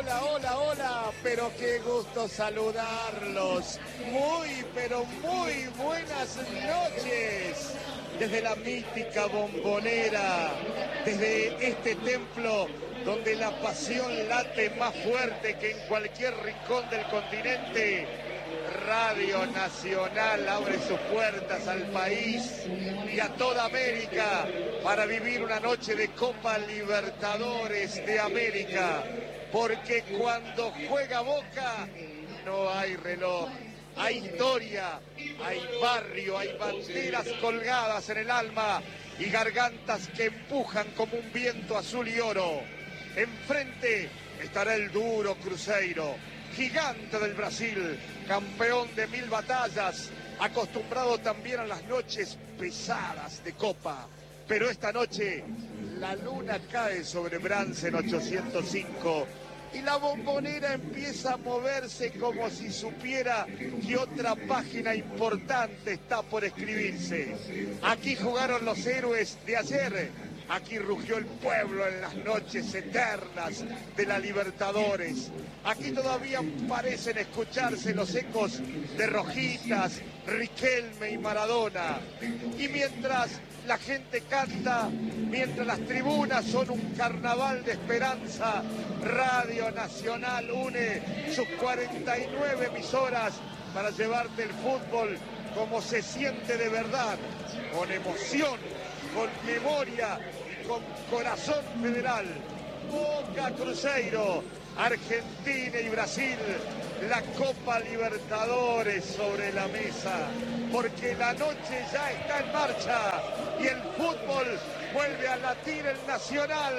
Hola, pero qué gusto saludarlos. Pero muy buenas noches. Desde la mítica Bombonera, desde este templo donde la pasión late más fuerte que en cualquier rincón del continente, Radio Nacional abre sus puertas al país y a toda América para vivir una noche de Copa Libertadores de América. Porque cuando juega Boca no hay reloj, hay historia, hay barrio, hay banderas colgadas en el alma y gargantas que empujan como un viento azul y oro. Enfrente estará el duro Cruzeiro, gigante del Brasil, campeón de 1000 batallas, acostumbrado también a las noches pesadas de Copa. Pero esta noche la luna cae sobre Bransen 805 y la Bombonera empieza a moverse como si supiera que otra página importante está por escribirse. Aquí jugaron los héroes de ayer. Aquí rugió el pueblo en las noches eternas de la Libertadores. Aquí todavía parecen escucharse los ecos de Rojitas, Riquelme y Maradona. Y mientras la gente canta, mientras las tribunas son un carnaval de esperanza, Radio Nacional une sus 49 emisoras para llevarte el fútbol como se siente de verdad, con emoción, con memoria y con corazón federal. Boca, Cruzeiro, Argentina y Brasil, la Copa Libertadores sobre la mesa, porque la noche ya está en marcha y el fútbol vuelve a latir el Nacional.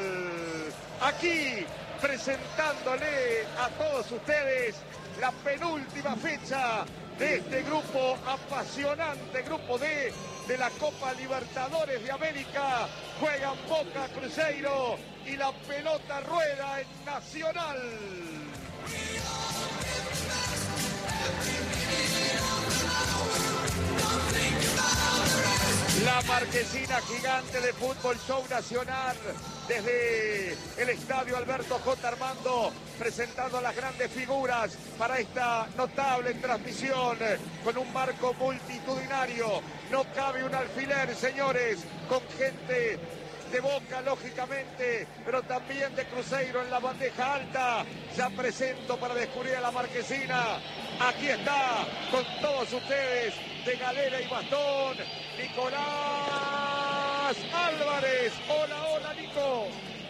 Aquí presentándole a todos ustedes la penúltima fecha de este grupo apasionante, grupo D de la Copa Libertadores de América. Juegan Boca, Cruzeiro y la pelota rueda en Nacional. La marquesina gigante de Fútbol Show Nacional desde el estadio Alberto J. Armando, presentando a las grandes figuras para esta notable transmisión con un marco multitudinario. No cabe un alfiler, señores, con gente de Boca, lógicamente, pero también de Cruzeiro en la bandeja alta. Ya presento para descubrir a la marquesina. Aquí está, con todos ustedes, de galera y bastón, Nicolás Álvarez. Hola, Nico.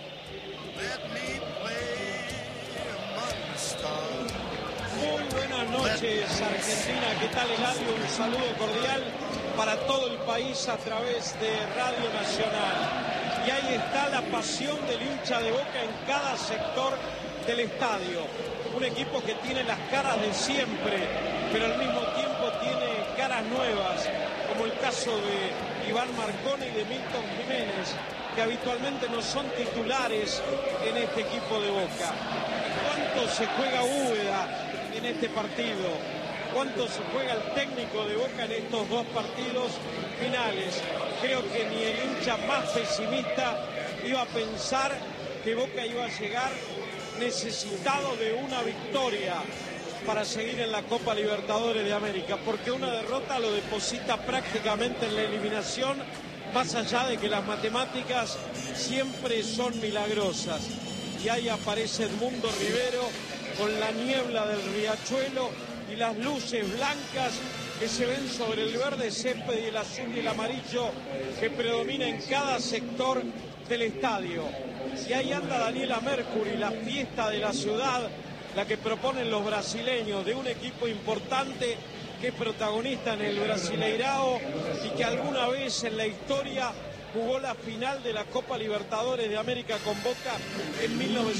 Muy buenas noches, Argentina. ¿Qué tal, Eladio? Un saludo cordial para todo el país a través de Radio Nacional. Y ahí está la pasión del hincha de Boca en cada sector del estadio. Un equipo que tiene las caras de siempre, pero al mismo tiempo tiene caras nuevas, como el caso de Iván Marcone y de Milton Jiménez, que habitualmente no son titulares en este equipo de Boca. ¿Cuánto se juega Úbeda en este partido? ¿Cuánto se juega el técnico de Boca en estos dos partidos finales? Creo que ni el hincha más pesimista iba a pensar que Boca iba a llegar necesitado de una victoria para seguir en la Copa Libertadores de América, porque una derrota lo deposita prácticamente en la eliminación, más allá de que las matemáticas siempre son milagrosas. Y ahí aparece Edmundo Rivero con la niebla del riachuelo y las luces blancas que se ven sobre el verde césped y el azul y el amarillo que predomina en cada sector del estadio. Y ahí anda Daniela Mercury, la fiesta de la ciudad, la que proponen los brasileños, de un equipo importante que es protagonista en el Brasileirao y que alguna vez en la historia jugó la final de la Copa Libertadores de América con Boca en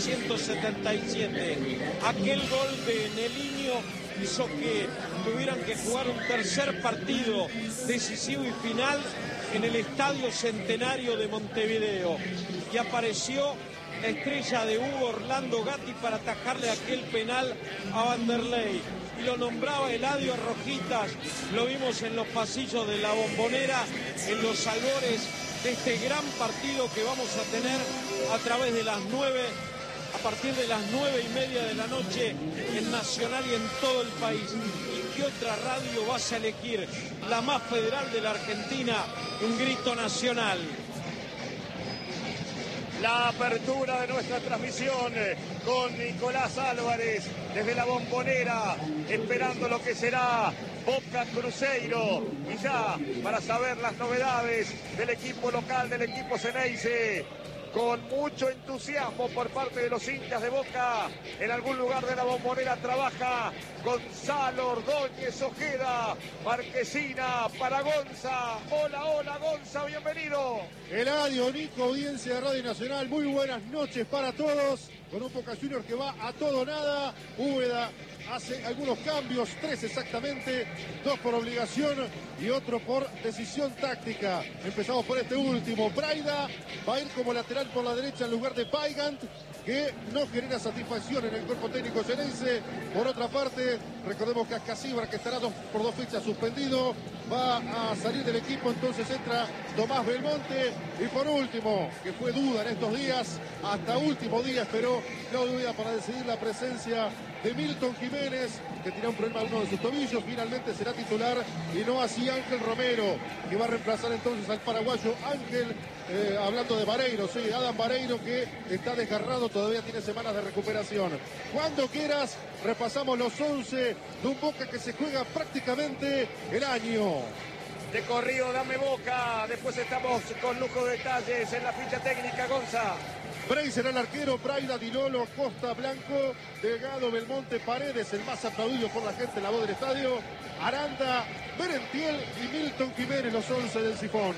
1977. Aquel gol de Nelinho hizo que tuvieran que jugar un tercer partido decisivo y final en el Estadio Centenario de Montevideo. Y apareció la estrella de Hugo Orlando Gatti para atajarle aquel penal a Vanderlei. Y lo nombraba Eladio Rojitas, lo vimos en los pasillos de la Bombonera, en los albores de este gran partido que vamos a tener a través de las 9 a partir de las 9:30 de la noche en Nacional y en todo el país. ¿Y qué otra radio vas a elegir? La más federal de la Argentina, Un Grito Nacional. La apertura de nuestra transmisión con Nicolás Álvarez desde la Bombonera, esperando lo que será Boca Cruzeiro. Y ya para saber las novedades del equipo local, del equipo Xeneize, con mucho entusiasmo por parte de los hinchas de Boca. En algún lugar de la Bombonera trabaja Gonzalo Ordóñez Ojeda, Marquesina para Gonza. Hola, hola Gonza, bienvenido. Eladio, Nico, audiencia de Radio Nacional, muy buenas noches para todos. Con un Boca Juniors que va a todo o nada. Úbeda hace algunos cambios, 3 exactamente, 2 por obligación y otro por decisión táctica. Empezamos por este último. Braida va a ir como lateral por la derecha en lugar de Paigant, que no genera satisfacción en el cuerpo técnico xeneize. Por otra parte, recordemos que Ascasibra, que estará por 2 fechas suspendido, va a salir del equipo, entonces entra Tomás Belmonte. Y por último, que fue duda en estos días, hasta último día esperó Claudio Úbeda para decidir la presencia de Milton Jiménez, que tiene un problema en uno de sus tobillos. Finalmente será titular y no así Ángel Romero, que va a reemplazar entonces al paraguayo Ángel, hablando de Vareiro, sí, Adam Vareiro, que está desgarrado, todavía tiene semanas de recuperación. Cuando quieras, repasamos los 11 de un Boca que se juega prácticamente el año. De corrido, dame Boca. Después estamos con lujo de detalles en la ficha técnica, Gonza. Bray será el arquero, Braida, Di Lolo, Costa, Blanco, Delgado, Belmonte, Paredes, el más aplaudido por la gente, la voz del estadio, Aranda, Berentiel y Milton Jiménez, los 11 del Sifón.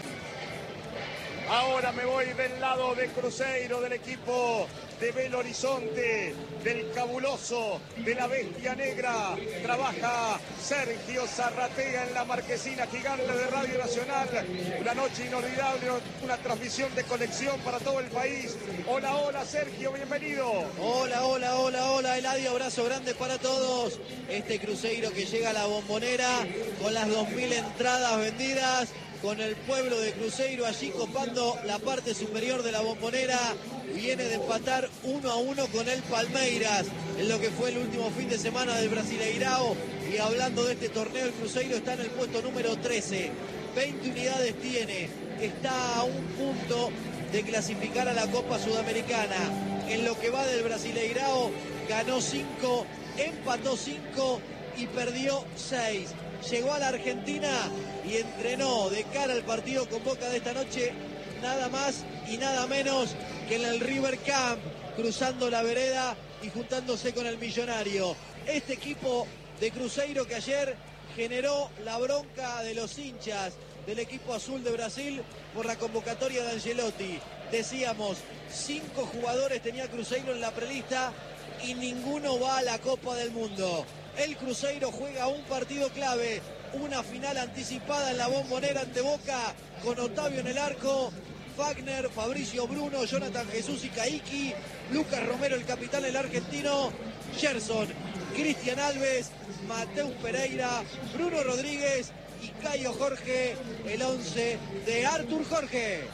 Ahora me voy del lado de Cruzeiro, del equipo de Belo Horizonte, del cabuloso, de la bestia negra. Trabaja Sergio Zarratea en la marquesina gigante de Radio Nacional. Una noche inolvidable, una transmisión de conexión para todo el país. Hola, hola Sergio, bienvenido. Hola, hola, hola, hola, Eladio, abrazo grande para todos. Este Cruzeiro que llega a la Bombonera con las 2000 entradas vendidas, con el pueblo de Cruzeiro allí copando la parte superior de la Bombonera. Viene de empatar 1-1 con el Palmeiras en lo que fue el último fin de semana del Brasileirao. Y hablando de este torneo, el Cruzeiro está en el puesto número 13. 20 unidades tiene, está a un punto de clasificar a la Copa Sudamericana. En lo que va del Brasileirao, ganó 5, empató 5 y perdió 6. Llegó a la Argentina y entrenó de cara al partido con Boca de esta noche, nada más y nada menos que en el River Camp, cruzando la vereda y juntándose con el Millonario. Este equipo de Cruzeiro que ayer generó la bronca de los hinchas del equipo azul de Brasil por la convocatoria de Ancelotti. Decíamos, 5 jugadores tenía Cruzeiro en la prelista y ninguno va a la Copa del Mundo. El Cruzeiro juega un partido clave, una final anticipada en la Bombonera ante Boca, con Otavio en el arco, Wagner, Fabricio Bruno, Jonathan Jesús y Caiki, Lucas Romero el capitán, el argentino, Gerson, Cristian Alves, Mateus Pereira, Bruno Rodríguez y Caio Jorge, el 11 de Artur Jorge.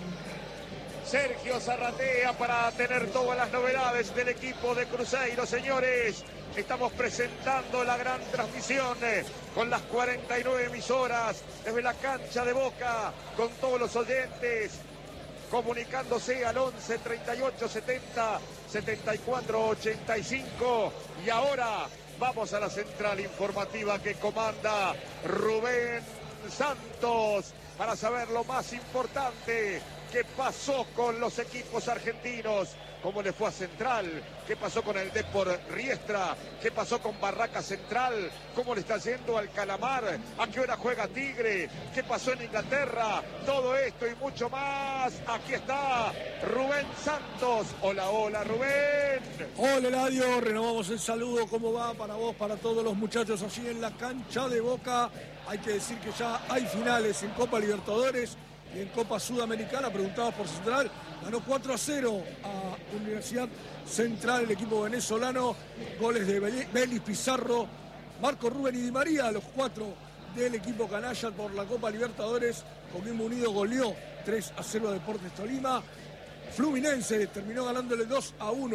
Sergio Zarratea para tener todas las novedades del equipo de Cruzeiro, señores. Estamos presentando la gran transmisión con las 49 emisoras desde la cancha de Boca, con todos los oyentes comunicándose al 11 38 70 74 85. Y ahora vamos a la central informativa que comanda Rubén Santos para saber lo más importante. ¿Qué pasó con los equipos argentinos? ¿Cómo le fue a Central? ¿Qué pasó con el Depor Riestra? ¿Qué pasó con Barraca Central? ¿Cómo le está yendo al Calamar? ¿A qué hora juega Tigre? ¿Qué pasó en Inglaterra? Todo esto y mucho más. Aquí está Rubén Santos. Hola, hola Rubén. Hola Eladio, renovamos el saludo. ¿Cómo va para vos, para todos los muchachos allí en la cancha de Boca? Hay que decir que ya hay finales en Copa Libertadores y en Copa Sudamericana. Preguntados por Central, ganó 4-0 a Universidad Central, el equipo venezolano. Goles de Belis, Pizarro, Marco Rubén y Di María, los 4 del equipo canalla por la Copa Libertadores. Coquimbo Unido goleó 3-0 a Deportes Tolima. Fluminense terminó ganándole 2-1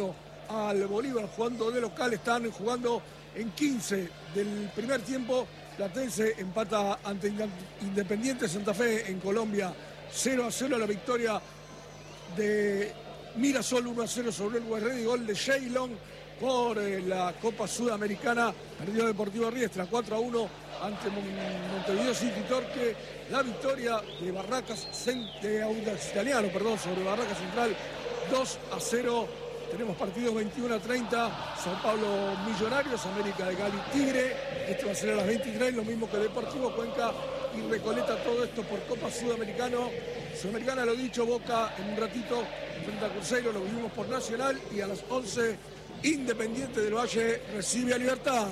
al Bolívar jugando de local. Están jugando en 15 del primer tiempo. Platense empata ante Independiente Santa Fe en Colombia 0-0. La victoria de Mirasol 1-0 sobre el Guerrero y gol de Sheilon por la Copa Sudamericana. Perdió Deportivo Riestra 4-1 ante Montevideo City Torque. La victoria de Barracas de Audax Italiano, sobre Barracas Central 2-0. Tenemos partidos 21-30, Sao Paulo Millonarios, América de Cali Tigre. Esto va a ser a las 23, lo mismo que Deportivo Cuenca y Recoleta. Todo esto por Copa Sudamericana, lo dicho, Boca en un ratito frente a Cruzeiro, lo vivimos por Nacional. Y a las 11, Independiente del Valle recibe a Libertad.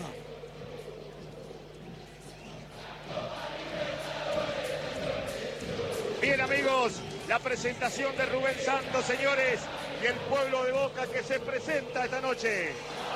Bien, amigos, la presentación de Rubén Santos, señores, y el pueblo de Boca que se presenta esta noche.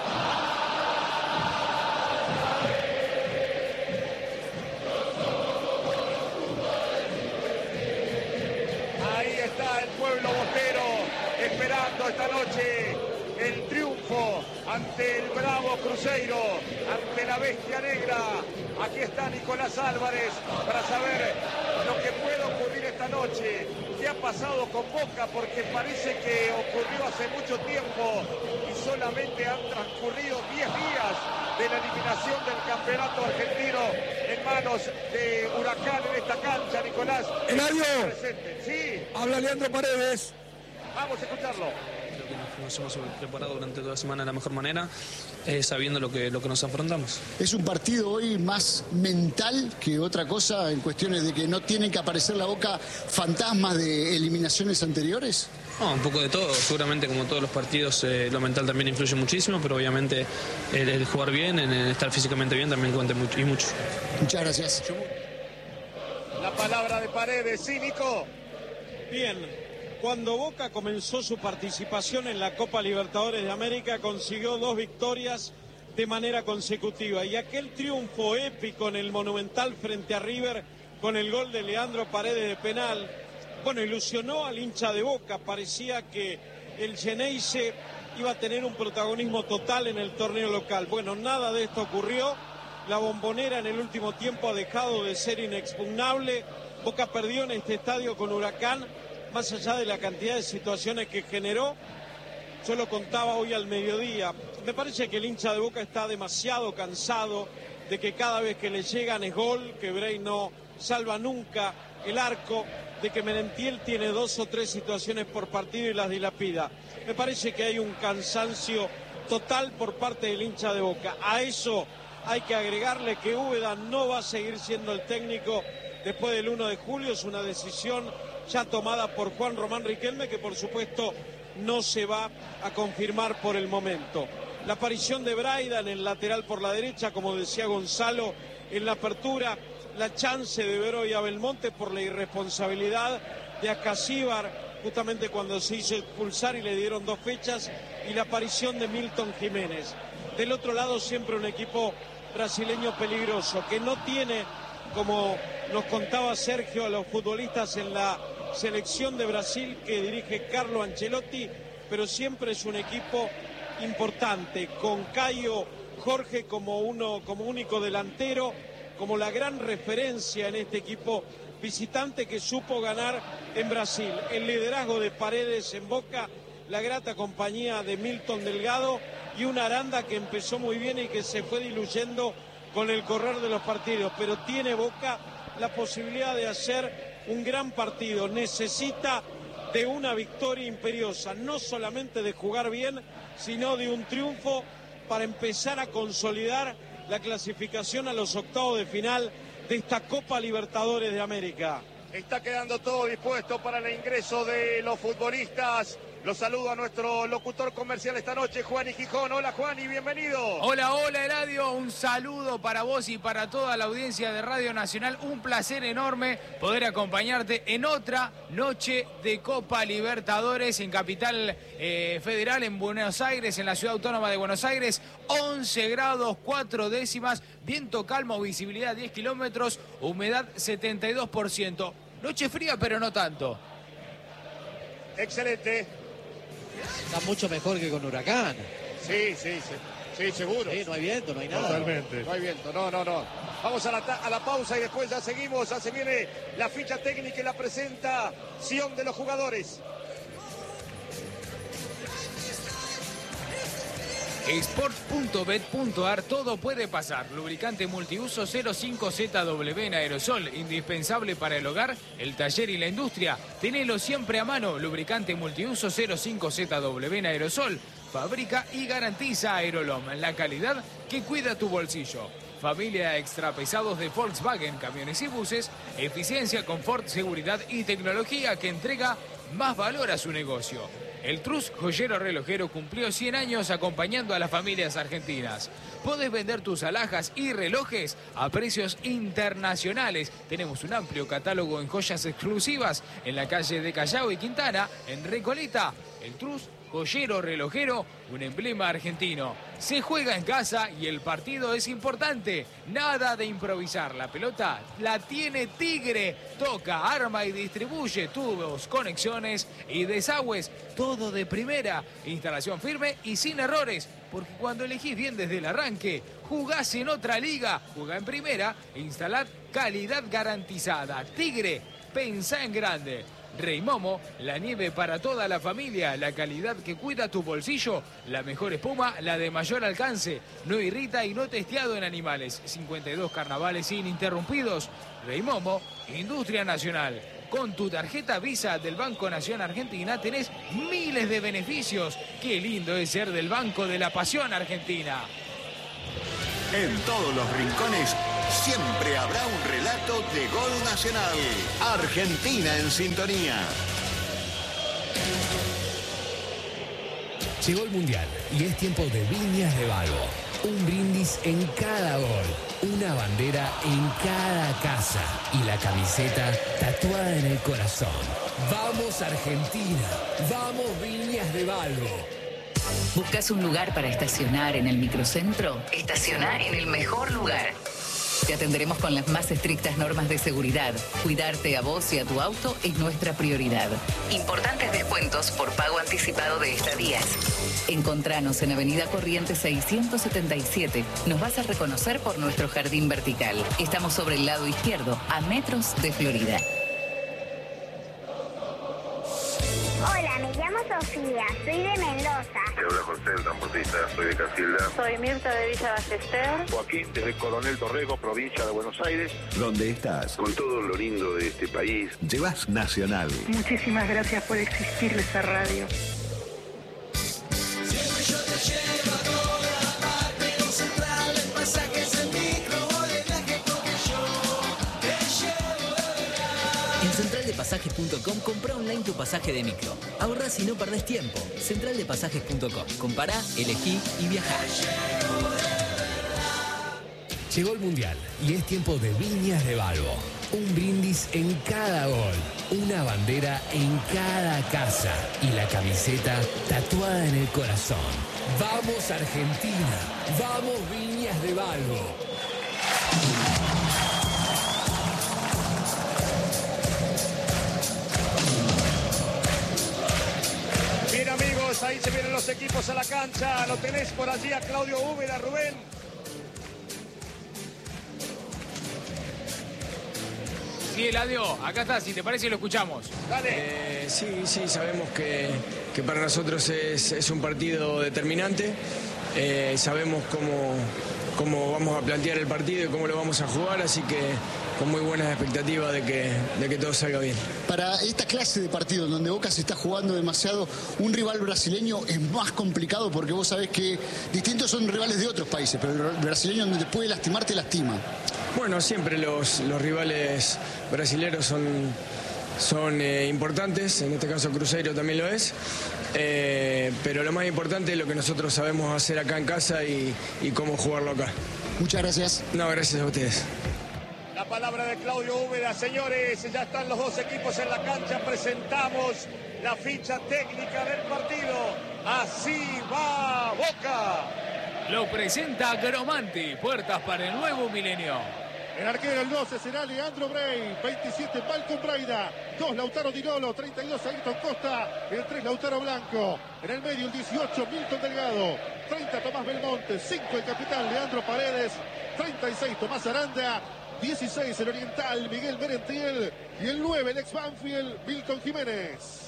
Ahí está el pueblo bostero esperando esta noche el triunfo ante el bravo Cruzeiro, ante la bestia negra. Aquí está Nicolás Álvarez para saber lo que puede ocurrir esta noche. ¿Qué ha pasado con Boca? Porque parece que ocurrió hace mucho tiempo y solamente han transcurrido 10 días de la eliminación del campeonato argentino en manos de Huracán en esta cancha. Nicolás, Eladio, sí. Habla Leandro Paredes. Vamos a escucharlo. Creo que nos hemos preparado durante toda la semana de la mejor manera, sabiendo lo que nos afrontamos. Es un partido hoy más mental que otra cosa, en cuestiones de que no tienen que aparecer la Boca fantasmas de eliminaciones anteriores. No, un poco de todo. Seguramente, como todos los partidos, lo mental también influye muchísimo, pero obviamente el jugar bien, el estar físicamente bien también cuenta mucho y mucho. Muchas gracias. La palabra de Paredes, sí, Nico. Bien. Cuando Boca comenzó su participación en la Copa Libertadores de América, consiguió 2 victorias de manera consecutiva. Y aquel triunfo épico en el Monumental frente a River, con el gol de Leandro Paredes de penal, ilusionó al hincha de Boca. Parecía que el Xeneize iba a tener un protagonismo total en el torneo local. Bueno, nada de esto ocurrió. La Bombonera en el último tiempo ha dejado de ser inexpugnable. Boca perdió en este estadio con Huracán. Más allá de la cantidad de situaciones que generó, yo lo contaba hoy al mediodía, me parece que el hincha de Boca está demasiado cansado de que cada vez que le llegan es gol, que Brey no salva nunca el arco, de que Merentiel tiene 2 o 3 situaciones por partido y las dilapida. Me parece que hay un cansancio total por parte del hincha de Boca. A eso hay que agregarle que Úbeda no va a seguir siendo el técnico después del 1 de julio, es una decisión ya tomada por Juan Román Riquelme, que por supuesto no se va a confirmar por el momento. La aparición de Braida en el lateral por la derecha, como decía Gonzalo en la apertura, la chance de ver hoy a Belmonte por la irresponsabilidad de Acasíbar, justamente cuando se hizo expulsar y le dieron 2 fechas, y la aparición de Milton Jiménez. Del otro lado siempre un equipo brasileño peligroso, que no tiene, como nos contaba Sergio, a los futbolistas en la selección de Brasil que dirige Carlo Ancelotti, pero siempre es un equipo importante, con Caio Jorge como único delantero, como la gran referencia en este equipo visitante que supo ganar en Brasil. El liderazgo de Paredes en Boca, la grata compañía de Milton Delgado y una Aranda que empezó muy bien y que se fue diluyendo con el correr de los partidos, pero tiene Boca la posibilidad de hacer un gran partido. Necesita de una victoria imperiosa, no solamente de jugar bien, sino de un triunfo para empezar a consolidar la clasificación a los octavos de final de esta Copa Libertadores de América. Está quedando todo dispuesto para el ingreso de los futbolistas. Los saludo a nuestro locutor comercial esta noche, Juani Gijón. Hola, Juani, bienvenido. Hola, hola, Eladio. Un saludo para vos y para toda la audiencia de Radio Nacional. Un placer enorme poder acompañarte en otra noche de Copa Libertadores en Capital Federal, en Buenos Aires, en la Ciudad Autónoma de Buenos Aires. 11 grados 4 décimas, viento calmo, visibilidad 10 kilómetros, humedad 72%. Noche fría, pero no tanto. Excelente. Está mucho mejor que con Huracán. Sí, seguro. Sí, no hay viento, no hay nada. Totalmente. No hay viento, no. Vamos a la pausa y después ya seguimos. Ya se viene la ficha técnica y la presentación de los jugadores. Sport.bet.ar, todo puede pasar. Lubricante multiuso 05ZW en aerosol, indispensable para el hogar, el taller y la industria. Tenelo siempre a mano. Lubricante multiuso 05ZW en aerosol. Fabrica y garantiza Aerolom, la calidad que cuida tu bolsillo. Familia extra pesados de Volkswagen, camiones y buses. Eficiencia, confort, seguridad y tecnología que entrega más valor a su negocio. El Trus Joyero Relojero cumplió 100 años acompañando a las familias argentinas. Podés vender tus alhajas y relojes a precios internacionales. Tenemos un amplio catálogo en joyas exclusivas en la calle de Callao y Quintana, en Recoleta. El Trus Joyero Relojero, un emblema argentino. Se juega en casa y el partido es importante. Nada de improvisar. La pelota la tiene Tigre. Toca, arma y distribuye tubos, conexiones y desagües. Todo de primera. Instalación firme y sin errores. Porque cuando elegís bien desde el arranque, jugás en otra liga. Jugá en primera e instalad calidad garantizada. Tigre, pensá en grande. Rey Momo, la nieve para toda la familia, la calidad que cuida tu bolsillo, la mejor espuma, la de mayor alcance, no irrita y no testeado en animales. 52 carnavales ininterrumpidos. Rey Momo, Industria Nacional. Con tu tarjeta Visa del Banco Nación Argentina tenés miles de beneficios. Qué lindo es ser del Banco de la Pasión Argentina. En todos los rincones siempre habrá un relato de gol nacional. Argentina en sintonía. Llegó el Mundial y es tiempo de Viñas de Balbo. Un brindis en cada gol, una bandera en cada casa y la camiseta tatuada en el corazón. ¡Vamos Argentina! ¡Vamos Viñas de Balbo! ¿Buscas un lugar para estacionar en el microcentro? Estaciona en el mejor lugar. Te atenderemos con las más estrictas normas de seguridad. Cuidarte a vos y a tu auto es nuestra prioridad. Importantes descuentos por pago anticipado de estadías. Encontranos en Avenida Corrientes 677. Nos vas a reconocer por nuestro jardín vertical. Estamos sobre el lado izquierdo, a metros de Florida. Hola, me llamo Sofía, soy de Mendoza. Te habla José, el transportista, soy de Casilda. Soy Mirta de Villa Ballester. Joaquín, desde Coronel Torrego, provincia de Buenos Aires. ¿Dónde estás? Con todo lo lindo de este país. Llevas Nacional. Muchísimas gracias por existir esa radio. Siempre yo te llevo a toda parte, con Central de Pasajes en micro, voy de viaje porque yo te llevo de verdad. En centraldepasajes.com compra online tu pasaje de micro. Ahorrás y no perdés tiempo. Centraldepasajes.com. Compará, elegí y viajá. Llegó el Mundial y es tiempo de Viñas de Balbo. Un brindis en cada gol, una bandera en cada casa y la camiseta tatuada en el corazón. ¡Vamos Argentina! ¡Vamos Viñas de Balbo! Bien, amigos, ahí se vienen los equipos a la cancha. Lo tenés por allí a Claudio Úbeda, Rubén. Sí, Eladio, acá está, si te parece lo escuchamos. Dale. Sí, sabemos que para nosotros es un partido determinante. Sabemos cómo vamos a plantear el partido y cómo lo vamos a jugar, así que con muy buenas expectativas de que todo salga bien. Para esta clase de partidos donde Boca se está jugando demasiado, un rival brasileño es más complicado porque vos sabés que distintos son rivales de otros países, pero el brasileño donde te puede lastimar, te lastima. Bueno, siempre los rivales brasileños son importantes, en este caso Cruzeiro también lo es, pero lo más importante es lo que nosotros sabemos hacer acá en casa y cómo jugarlo acá. Muchas gracias. No, gracias a ustedes. La palabra de Claudio Úbeda, señores, ya están los dos equipos en la cancha, presentamos la ficha técnica del partido. Así va Boca. Lo presenta Gromanti, puertas para el nuevo milenio. El arquero, el 12, será Leandro Brey. 27, Malcolm Braida. 2, Lautaro Di Lolo. 32, Ayrton Costa. El 3, Lautaro Blanco. En el medio, el 18, Milton Delgado. 30, Tomás Belmonte. 5, el capitán Leandro Paredes. 36, Tomás Aranda. 16, el oriental Miguel Merentiel. Y el 9, el ex Banfield, Milton Jiménez.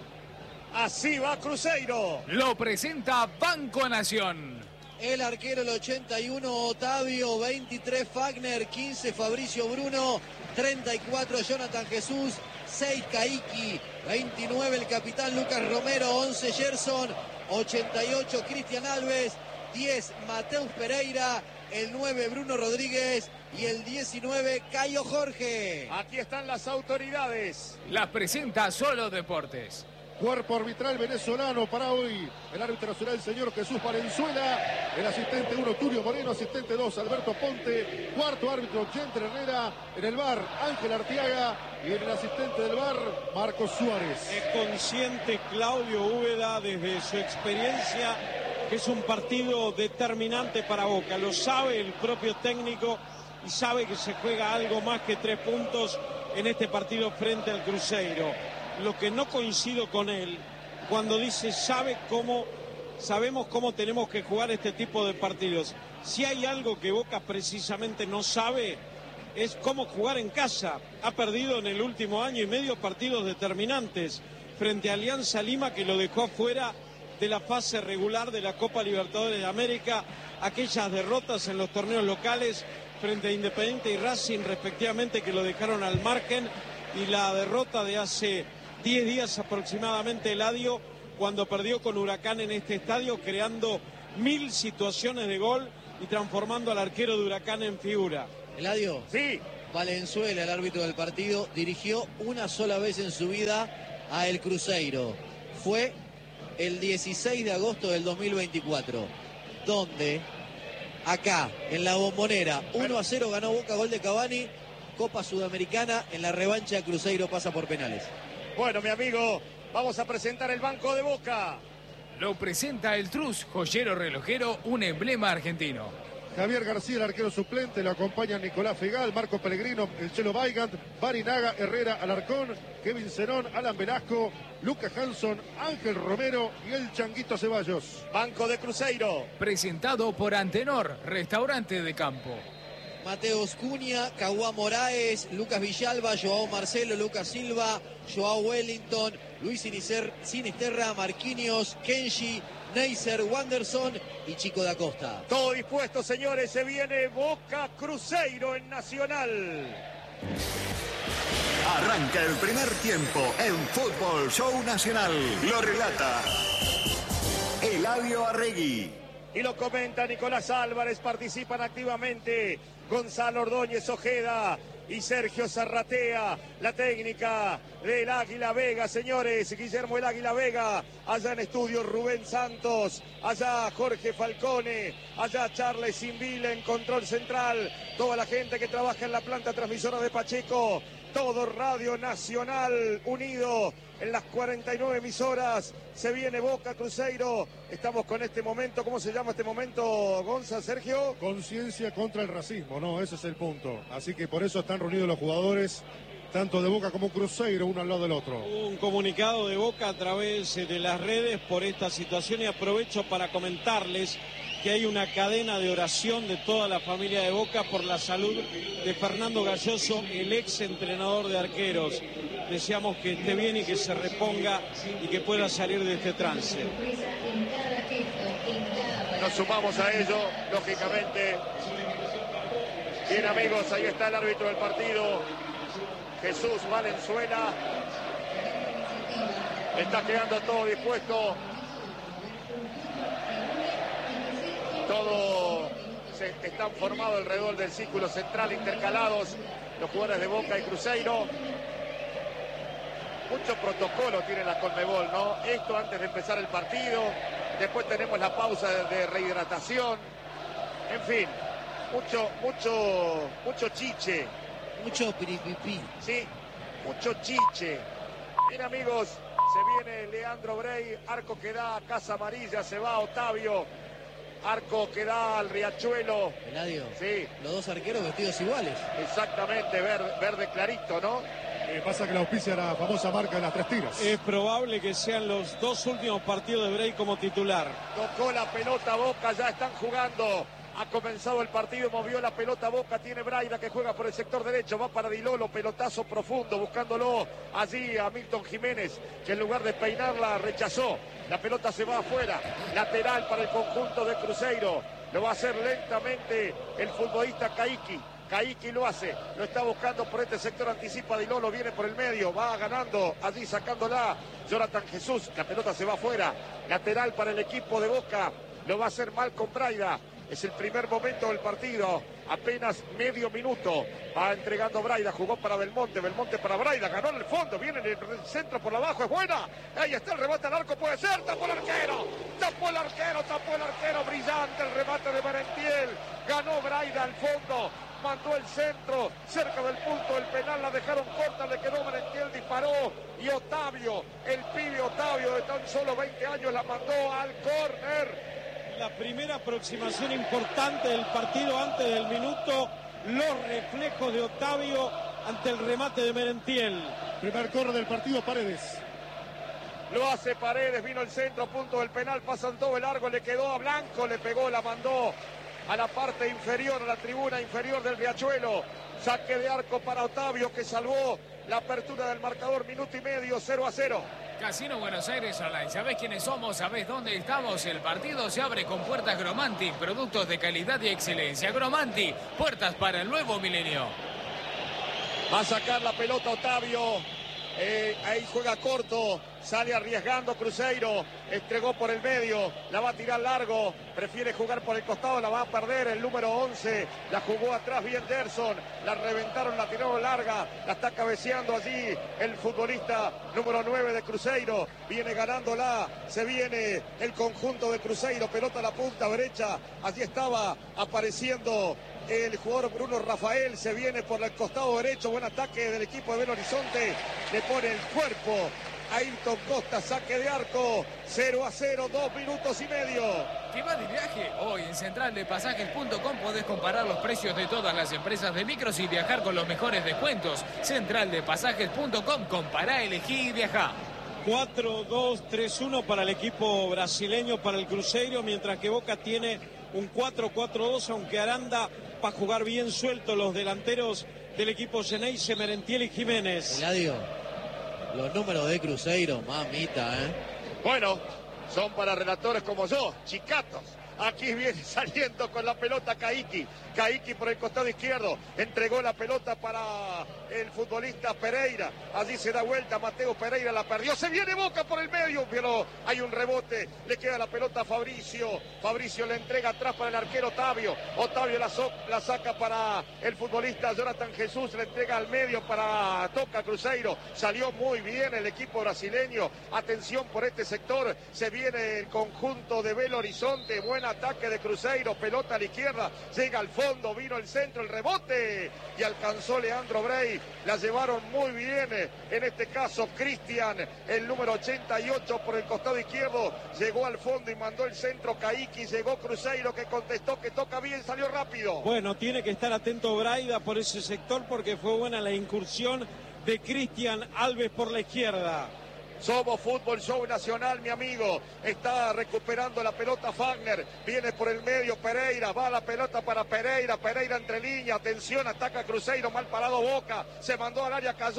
Así va Cruzeiro. Lo presenta Banco Nación. El arquero, el 81, Otavio. 23, Fagner. 15, Fabricio Bruno. 34, Jonathan Jesús. 6, Caiki. 29, el capitán Lucas Romero. 11, Gerson. 88, Cristian Alves. 10, Mateus Pereira. El 9, Bruno Rodríguez. Y el 19, Cayo Jorge. Aquí están las autoridades. Las presenta Solo Deportes. Cuerpo arbitral venezolano para hoy. El árbitro nacional, señor Jesús Valenzuela. El asistente 1, Tulio Moreno. Asistente 2, Alberto Ponte. Cuarto árbitro, Genter Herrera. En el VAR, Ángel Artiaga. Y en el asistente del VAR, Marcos Suárez. Es consciente Claudio Úbeda desde su experiencia que es un partido determinante para Boca. Lo sabe el propio técnico y sabe que se juega algo más que 3 puntos en este partido frente al Cruzeiro. Lo que no coincido con él cuando dice sabemos cómo tenemos que jugar este tipo de partidos. Si hay algo que Boca precisamente no sabe es cómo jugar en casa. Ha perdido en el último año y medio partidos determinantes frente a Alianza Lima, que lo dejó afuera de la fase regular de la Copa Libertadores de América. Aquellas derrotas en los torneos locales frente a Independiente y Racing respectivamente, que lo dejaron al margen, y la derrota de hace 10 días aproximadamente, Eladio, cuando perdió con Huracán en este estadio, creando 1000 situaciones de gol y transformando al arquero de Huracán en figura. Eladio. Sí. Valenzuela, el árbitro del partido, dirigió una sola vez en su vida a el Cruzeiro. Fue el 16 de agosto del 2024, donde acá, en la Bombonera, 1-0 ganó Boca, gol de Cavani. Copa Sudamericana, en la revancha Cruzeiro pasa por penales. Bueno, mi amigo, vamos a presentar el banco de Boca. Lo presenta el Trus, joyero relojero, un emblema argentino. Javier García, el arquero suplente, lo acompañan Nicolás Fegal, Marco Pellegrino, el Chelo Weigand, Barinaga, Herrera, Alarcón, Kevin Zenón, Alan Velasco, Lucas Hanson, Ángel Romero y el Changuito Ceballos. Banco de Cruzeiro. Presentado por Antenor, restaurante de campo. Mateos Cunha, Caguá Moraes, Lucas Villalba, Joao Marcelo, Lucas Silva, Joao Wellington, Luis Sinisterra, Marquinhos, Kenji, Neisser, Wanderson y Chico da Costa. Todo dispuesto, señores, se viene Boca Cruzeiro en Nacional. Arranca el primer tiempo en Fútbol Show Nacional. Lo relata Eladio Arregui. Y lo comenta Nicolás Álvarez, participan activamente Gonzalo Ordóñez Ojeda y Sergio Zarratea. La técnica del Águila Vega, señores. Guillermo el Águila Vega. Allá en estudio Rubén Santos. Allá Jorge Falcone. Allá Charles Invile en control central. Toda la gente que trabaja en la planta transmisora de Pacheco. Todo Radio Nacional unido en las 49 emisoras. Se viene Boca Cruzeiro. Estamos con este momento. ¿Cómo se llama este momento, Gonza, Sergio? Conciencia contra el racismo, no, ese es el punto. Así que por eso están reunidos los jugadores, tanto de Boca como Cruzeiro, uno al lado del otro. Un comunicado de Boca a través de las redes por esta situación, y aprovecho para comentarles que hay una cadena de oración de toda la familia de Boca por la salud de Fernando Galloso, el ex entrenador de arqueros. Deseamos que esté bien y que se reponga y que pueda salir de este trance. Nos sumamos a ello, lógicamente. Bien, amigos, ahí está el árbitro del partido, Jesús Valenzuela. Está quedando todo dispuesto. Todos están formados alrededor del círculo central, intercalados los jugadores de Boca y Cruzeiro. Mucho protocolo tiene la Conmebol, ¿no? Esto antes de empezar el partido. Después tenemos la pausa de rehidratación. En fin, mucho chiche. Mucho piripipí. Sí, mucho chiche. Bien, amigos, se viene Leandro Brey, arco que da, casa amarilla, se va Otavio. Arco que da al Riachuelo. Eladio. Sí. Los dos arqueros vestidos iguales. Exactamente, verde clarito, ¿no? Pasa que la auspicia la famosa marca de las 3 tiras. Es probable que sean los 2 últimos partidos de Bray como titular. Tocó la pelota Boca, ya están jugando. Ha comenzado el partido, movió la pelota Boca, tiene Braida que juega por el sector derecho, va para Di Lolo, pelotazo profundo, buscándolo allí a Milton Jiménez, que en lugar de peinarla rechazó. La pelota se va afuera, lateral para el conjunto de Cruzeiro. Lo va a hacer lentamente el futbolista Caiki. Caiki lo hace, lo está buscando por este sector, anticipa Di Lolo, viene por el medio, va ganando, allí sacándola Jonathan Jesús, la pelota se va afuera, lateral para el equipo de Boca, lo va a hacer Malcom Braida. Es el primer momento del partido, apenas medio minuto, va entregando Braida, jugó para Belmonte, Belmonte para Braida, ganó en el fondo, viene en el centro por abajo, es buena, ahí está el remate al arco, puede ser, tapó el arquero, brillante el remate de Merentiel, ganó Braida al fondo, mandó el centro, cerca del punto del penal, la dejaron corta, le quedó Merentiel, disparó, y Otavio, el pibe Otavio de tan solo 20 años, la mandó al córner. La primera aproximación importante del partido antes del minuto, los reflejos de Otavio ante el remate de Merentiel. Primer córner del partido, Paredes. Lo hace Paredes, vino el centro, punto del penal, pasan todo el largo, le quedó a Blanco, le pegó, la mandó a la parte inferior, a la tribuna inferior del Riachuelo. Saque de arco para Otavio, que salvó la apertura del marcador, minuto y medio, 0-0. Casino Buenos Aires Online. ¿Sabés quiénes somos? ¿Sabés dónde estamos? El partido se abre con puertas Gromanti, productos de calidad y excelencia. Gromanti, puertas para el nuevo milenio. Va a sacar la pelota Otavio. Ahí juega corto, sale arriesgando Cruzeiro, entregó por el medio, la va a tirar largo, prefiere jugar por el costado, la va a perder el número 11, la jugó atrás bien Derson, la reventaron, la tiraron larga, la está cabeceando allí el futbolista número 9 de Cruzeiro, viene ganándola, se viene el conjunto de Cruzeiro, pelota a la punta derecha, allí estaba apareciendo el jugador Bruno Rafael, se viene por el costado derecho, buen ataque del equipo de Belo Horizonte, le pone el cuerpo Ayrton Costa, saque de arco, 0-0, 2 minutos y medio. ¿Qué va de viaje? Hoy en centraldepasajes.com podés comparar los precios de todas las empresas de micros y viajar con los mejores descuentos. Centraldepasajes.com, compará, elegí y viajá. 4-2-3-1 para el equipo brasileño, para el Cruzeiro, mientras que Boca tiene un 4-4-2, aunque Aranda va a jugar bien suelto los delanteros del equipo Geneise, Merentiel y Jiménez. Eladio, los números de Cruzeiro, mamita, Bueno, son para relatores como yo, chicatos. Aquí viene saliendo con la pelota Caiki. Caiki por el costado izquierdo. Entregó la pelota para el futbolista Pereira. Allí se da vuelta Mateo Pereira, la perdió. Se viene Boca por el medio, pero hay un rebote. Le queda la pelota a Fabricio. Fabricio le entrega atrás para el arquero Otavio. Otavio la saca para el futbolista Jonathan Jesús. Le entrega al medio para Toca Cruzeiro. Salió muy bien el equipo brasileño. Atención por este sector. Se viene el conjunto de Belo Horizonte. Buen ataque de Cruzeiro. Pelota a la izquierda. Llega al fondo. Vino el centro. El rebote. Y alcanzó Leandro Bray. La llevaron muy bien. En este caso Cristian. El número 88 por el costado izquierdo. Llegó al fondo y mandó el centro Caiki. Llegó Cruzeiro que contestó que toca bien. Salió rápido. Bueno, tiene que estar atento Braida por ese sector porque fue buena la incursión de Cristian Alves por la izquierda. Somos Fútbol Show Nacional, mi amigo. Está recuperando la pelota Fagner. Viene por el medio Pereira. Va la pelota para Pereira. Pereira entre líneas. Atención, ataca Cruzeiro. Mal parado Boca. Se mandó al área. Cayó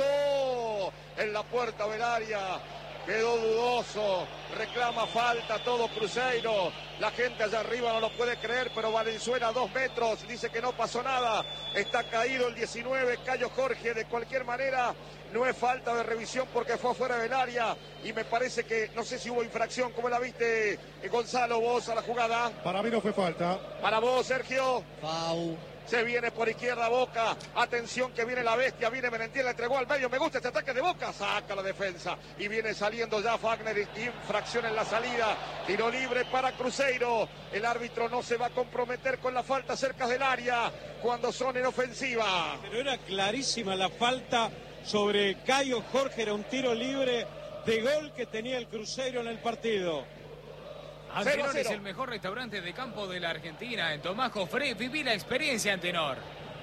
en la puerta del área. Quedó dudoso. Reclama falta todo Cruzeiro. La gente allá arriba no lo puede creer, pero Valenzuela a 2 metros. Dice que no pasó nada. Está caído el 19, Cayo Jorge. De cualquier manera, no es falta de revisión porque fue fuera del área. Y me parece que, no sé si hubo infracción. ¿Cómo la viste, Gonzalo, vos a la jugada? Para mí no fue falta. Para vos, Sergio. Fau. Se viene por izquierda Boca. Atención que viene la bestia. Viene Merentiel, la entregó al medio. Me gusta este ataque de Boca. Saca la defensa. Y viene saliendo ya Fagner. Infracción en la salida. Tiro libre para Cruzeiro. El árbitro no se va a comprometer con la falta cerca del área cuando son en ofensiva. Pero era clarísima la falta sobre Cayo Jorge. Era un tiro libre de gol que tenía el Cruzeiro en el partido. Antenor 0-0. es el mejor restaurante de campo de la Argentina. En Tomás Jofré, viví la experiencia, Antenor.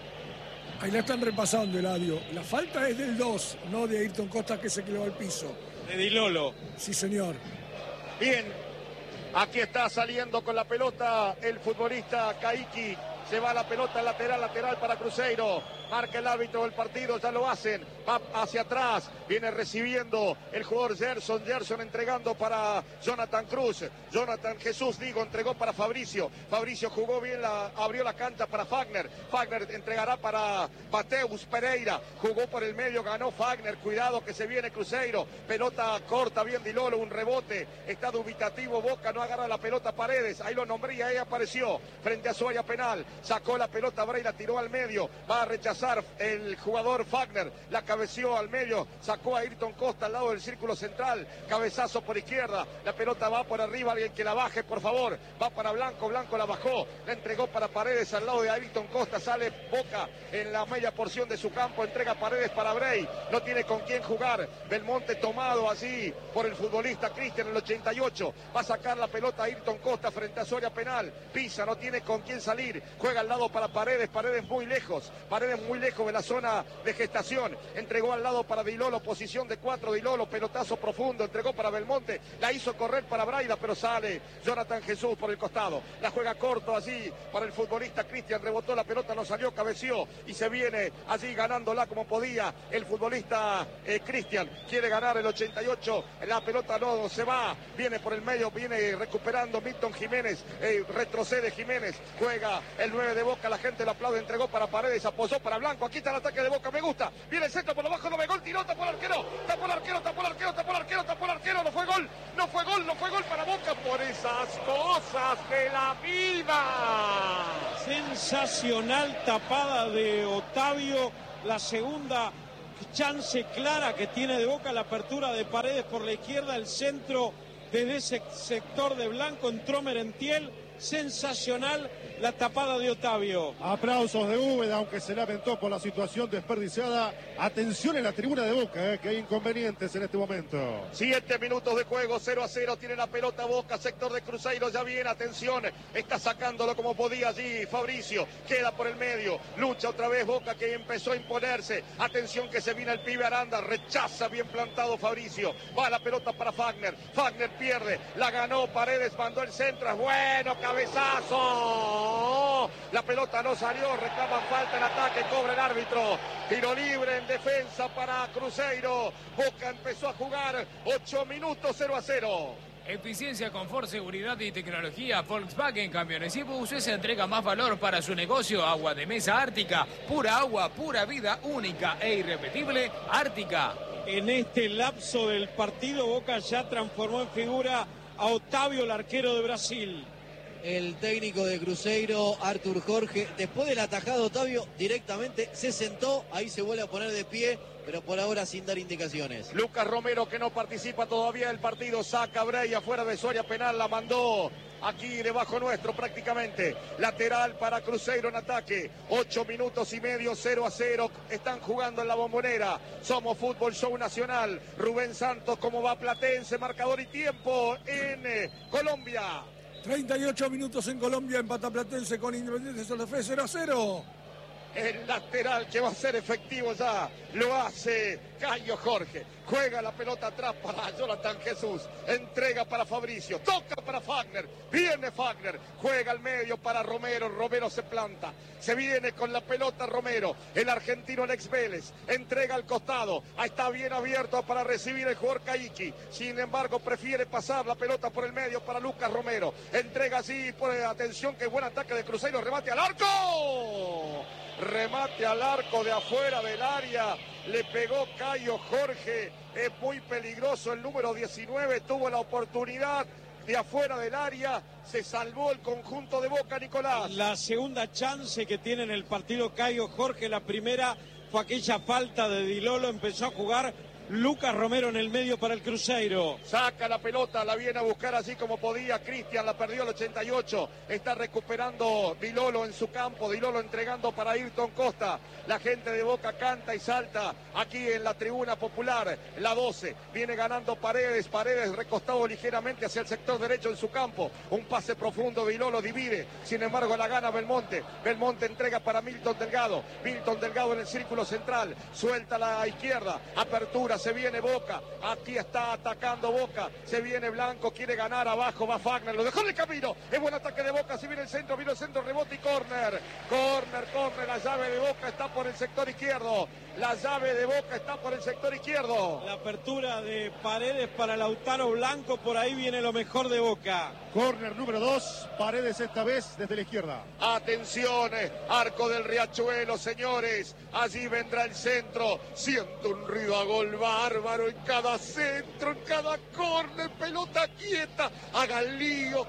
Ahí la están repasando, Eladio. La falta es del 2, no de Ayrton Costa, que se quedó al piso. De Di Lolo. Sí, señor. Bien, aquí está saliendo con la pelota el futbolista Caiki. Se va la pelota lateral para Cruzeiro. Marca el árbitro del partido, ya lo hacen. Va hacia atrás, viene recibiendo el jugador Gerson. Gerson entregando para Jonathan Cruz. Jonathan Jesús, entregó para Fabricio. Fabricio jugó bien, abrió la cancha para Fagner. Fagner entregará para Mateus Pereira. Jugó por el medio, ganó Fagner. Cuidado que se viene Cruzeiro. Pelota corta, bien Di Lolo, un rebote. Está dubitativo Boca, no agarra la pelota Paredes. Ahí lo nombré y ahí apareció frente a su área penal. Sacó la pelota Breira, tiró al medio. Va a rechazar el jugador Fagner. La cabeció al medio. Sacó a Ayrton Costa al lado del círculo central. Cabezazo por izquierda. La pelota va por arriba. Alguien que la baje, por favor. Va para Blanco. Blanco la bajó. La entregó para Paredes al lado de Ayrton Costa. Sale Boca en la media porción de su campo. Entrega Paredes para Brey. No tiene con quién jugar. Belmonte tomado así por el futbolista Cristian en el 88. Va a sacar la pelota Ayrton Costa frente a su área penal. Pisa, no tiene con quién salir. Juega al lado para Paredes. Paredes muy lejos. Paredes muy lejos de la zona de gestación. Entregó al lado para Di Lolo. Posición de 4 Di Lolo. Pelotazo profundo. Entregó para Belmonte. La hizo correr para Braida, pero sale Jonathan Jesús por el costado. La juega corto allí para el futbolista Cristian. Rebotó la pelota, no salió, cabeció y se viene allí ganándola como podía el futbolista Cristian. Quiere ganar el 88. La pelota no se va. Viene por el medio, viene recuperando Milton Jiménez. Retrocede Jiménez. Juega el 9 de Boca. La gente lo aplaude. Entregó para Paredes. Apoyó para Blanco. Aquí está el ataque de Boca. Me gusta. Viene el centro por abajo. No ve gol. Tiró. Tapó el arquero. Tapó el arquero. Tapó el arquero. Tapó el arquero. Tapó el arquero. No fue gol. No fue gol. No fue gol para Boca por esas cosas de la vida. Sensacional tapada de Otavio. La segunda chance clara que tiene de Boca. La apertura de Paredes por la izquierda. El centro desde ese sector de Blanco. Entró Merentiel. Sensacional la tapada de Otavio. Aplausos de Úbeda, aunque se lamentó por la situación desperdiciada. Atención en la tribuna de Boca, que hay inconvenientes en este momento. 7 minutos de juego, 0-0, tiene la pelota Boca, sector de Cruzeiro, ya viene, atención, está sacándolo como podía allí Fabricio, queda por el medio, lucha otra vez Boca que empezó a imponerse, atención que se viene el pibe Aranda, rechaza bien plantado Fabricio, va la pelota para Fagner, Fagner pierde, la ganó Paredes, mandó el centro, es bueno, cabezazo, la pelota no salió, reclaman falta en ataque, cobra el árbitro, tiro libre en defensa para Cruzeiro, Boca empezó a jugar 8 minutos, 0-0. Eficiencia, confort, seguridad y tecnología. Volkswagen Camiones y Buses entrega más valor para su negocio. Agua de mesa Ártica. Pura agua, pura vida, única e irrepetible. Ártica. En este lapso del partido, Boca ya transformó en figura a Otavio, el arquero de Brasil. El técnico de Cruzeiro, Artur Jorge, después del atajado Otavio, directamente se sentó, ahí se vuelve a poner de pie, pero por ahora sin dar indicaciones. Lucas Romero, que no participa todavía del partido, saca a Brey afuera de su área penal, la mandó aquí debajo nuestro prácticamente. Lateral para Cruzeiro en ataque. 8 minutos y medio, 0-0. Están jugando en la Bombonera. Somos Fútbol Show Nacional. Rubén Santos, como va Platense, marcador y tiempo en Colombia. 38 minutos en Colombia, empata Platense con Independiente Santa Fe, 0-0. El lateral que va a ser efectivo ya lo hace Cayo Jorge. Juega la pelota atrás para Jonathan Jesús. Entrega para Fabricio. Toca para Fagner. Viene Fagner. Juega al medio para Romero. Romero se planta. Se viene con la pelota Romero. El argentino Alex Vélez. Entrega al costado. Ahí está bien abierto para recibir el jugador Caiki. Sin embargo, prefiere pasar la pelota por el medio para Lucas Romero. Entrega así. Atención, que buen ataque de Cruzeiro. Remate al arco. Remate al arco de afuera del área, le pegó Cayo Jorge, es muy peligroso el número 19, tuvo la oportunidad de afuera del área, se salvó el conjunto de Boca, Nicolás. La segunda chance que tiene en el partido Cayo Jorge, la primera fue aquella falta de Di Lolo, empezó a jugar Lucas Romero en el medio para el Cruzeiro. Saca la pelota, la viene a buscar así como podía. Cristian la perdió el 88. Está recuperando Di Lolo en su campo. Di Lolo entregando para Ayrton Costa. La gente de Boca canta y salta aquí en la tribuna popular. La 12. Viene ganando Paredes. Paredes recostado ligeramente hacia el sector derecho en su campo. Un pase profundo. Di Lolo divide. Sin embargo, la gana Belmonte. Belmonte entrega para Milton Delgado. Milton Delgado en el círculo central. Suelta a la izquierda. Apertura. Se viene Boca, aquí está atacando Boca, se viene Blanco, quiere ganar, abajo va Fagner, lo dejó en el camino, es buen ataque de Boca, si viene el centro, rebote y córner, la llave de Boca está por el sector izquierdo, la llave de Boca está por el sector izquierdo. La apertura de Paredes para Lautaro Blanco, por ahí viene lo mejor de Boca. Córner número 2, Paredes esta vez desde la izquierda. Atención, arco del Riachuelo, señores, allí vendrá el centro, siento un ruido a gol bárbaro en cada centro, en cada córner, pelota quieta, hagan lío,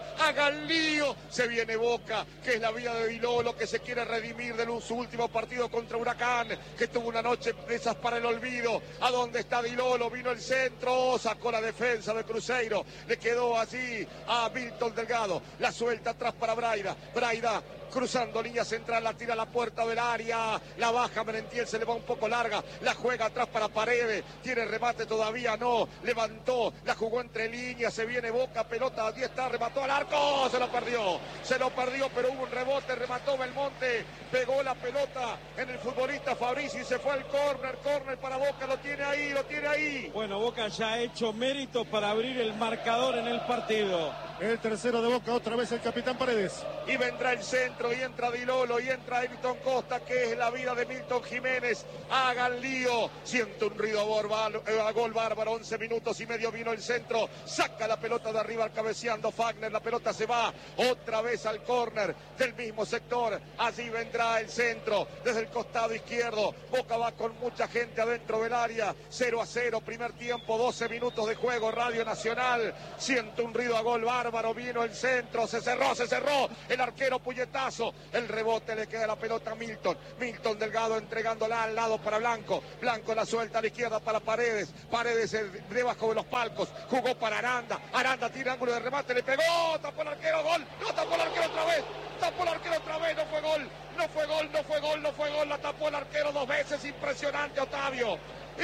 se viene Boca, que es la vida de Di Lolo, que se quiere redimir de su último partido contra Huracán, que tuvo una noche de esas para el olvido. ¿A dónde está Di Lolo? Vino el centro, sacó la defensa de Cruzeiro, le quedó allí a Milton Delgado, la suelta atrás para Braida, cruzando línea central, la tira a la puerta del área, la baja Merentiel, se le va un poco larga, la juega atrás para Paredes, tiene remate todavía, no, levantó, la jugó entre líneas, se viene Boca, pelota, allí está, remató al arco, se lo perdió, pero hubo un rebote, remató Belmonte, pegó la pelota en el futbolista Fabricio y se fue al córner para Boca, lo tiene ahí. Bueno, Boca ya ha hecho méritos para abrir el marcador en el partido. El tercero de Boca, otra vez el capitán Paredes. Y vendrá el centro, y entra Di Lolo, y entra Ayrton Costa, que es la vida de Milton Jiménez. Hagan lío. Siento un ruido a gol bárbaro. 11 minutos y medio vino el centro. Saca la pelota de arriba, cabeceando Fagner. La pelota se va otra vez al córner del mismo sector. Allí vendrá el centro, desde el costado izquierdo. Boca va con mucha gente adentro del área. 0-0, primer tiempo, 12 minutos de juego. Radio Nacional. Siento un ruido a gol bárbaro. Vino el centro, se cerró, el arquero puñetazo, el rebote le queda la pelota a Milton Delgado entregándola al lado para Blanco la suelta a la izquierda para Paredes debajo de los palcos, jugó para Aranda tira ángulo de remate, le pegó, tapó el arquero, gol, no tapó el arquero otra vez, no fue gol, la tapó el arquero 2 veces, impresionante Otavio,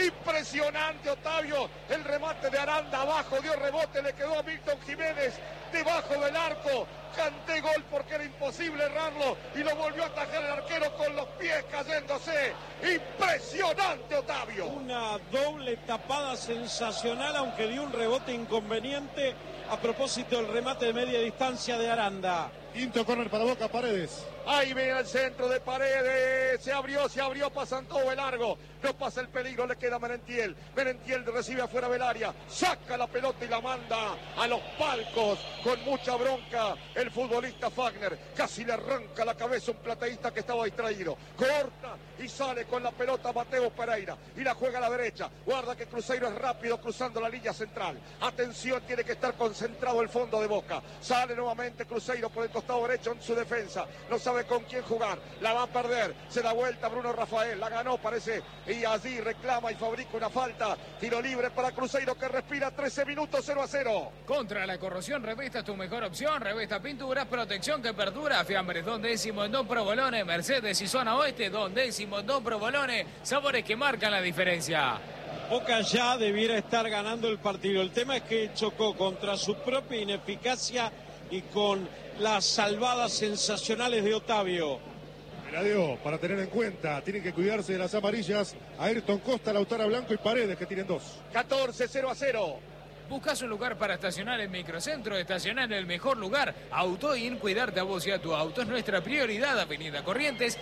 el remate de Aranda abajo, dio rebote, le quedó a Milton Jiménez debajo del arco, canté gol porque era imposible errarlo y lo volvió a atajar el arquero con los pies cayéndose, impresionante Otavio. Una doble tapada sensacional, aunque dio un rebote inconveniente a propósito del remate de media distancia de Aranda. Quinto córner para Boca, Paredes. Ahí viene el centro de Paredes, se abrió, pasan todo el largo, no pasa el peligro, le queda Merentiel recibe afuera del área, saca la pelota y la manda a los palcos con mucha bronca el futbolista Fagner, casi le arranca la cabeza un plateísta que estaba distraído, corta y sale con la pelota Mateo Pereira y la juega a la derecha, guarda que Cruzeiro es rápido cruzando la línea central, atención, tiene que estar concentrado el fondo de Boca, sale nuevamente Cruzeiro por el costado derecho en su defensa, no sabe con quién jugar, la va a perder, se da vuelta Bruno Rafael, la ganó parece, y allí reclama y fabrica una falta, tiro libre para Cruzeiro que respira 13 minutos 0-0. Contra la corrosión, Revesta es tu mejor opción, Revesta Pinturas, protección que perdura, Fiambres Don Décimo en Don Provolone, Mercedes y Zona Oeste, Don Décimo en Don Provolone, sabores que marcan la diferencia. Boca ya debiera estar ganando el partido, el tema es que chocó contra su propia ineficacia y con las salvadas sensacionales de Otavio. Eladio, para tener en cuenta, tienen que cuidarse de las amarillas. Ayrton Costa, Lautaro Blanco y Paredes, que tienen 2. 14-0-0. ¿Buscas un lugar para estacionar en Microcentro? Estacionar en el mejor lugar. Autoin, cuidarte a vos y a tu auto es nuestra prioridad. Avenida Corrientes,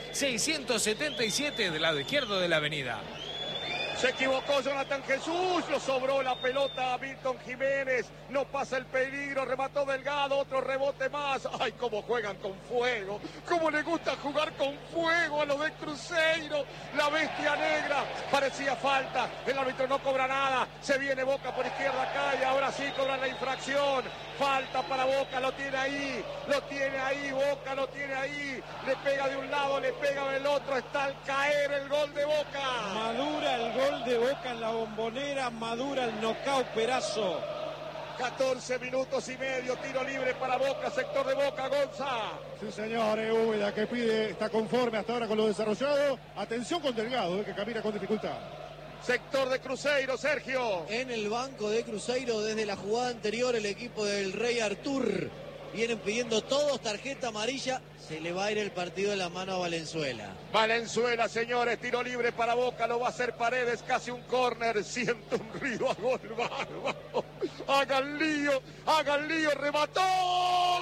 677, del lado izquierdo de la avenida. Se equivocó Jonathan Jesús, lo sobró la pelota a Milton Jiménez, no pasa el peligro, remató Delgado, otro rebote más. Ay, cómo juegan con fuego, cómo le gusta jugar con fuego a los de Cruzeiro, la bestia negra, parecía falta, el árbitro no cobra nada, se viene Boca por izquierda acá y ahora sí cobran la infracción, falta para Boca, lo tiene ahí, Boca lo tiene ahí, le pega de un lado, le pega del otro, está al caer el gol de Boca. Madura el gol Gol de Boca en la Bombonera, madura el nocaut Perazo. 14 minutos y medio, tiro libre para Boca, sector de Boca, Gonza. Sí, señor, Úbeda que pide, está conforme hasta ahora con lo desarrollado. Atención con Delgado, que camina con dificultad. Sector de Cruzeiro, Sergio. En el banco de Cruzeiro, desde la jugada anterior, el equipo del Rey Artur. Vienen pidiendo todos tarjeta amarilla. Se le va a ir el partido de la mano a Valenzuela. Valenzuela, señores, tiro libre para Boca, lo va a hacer Paredes, casi un córner. Siento un ruido a gol bárbaro. Hagan lío, remató.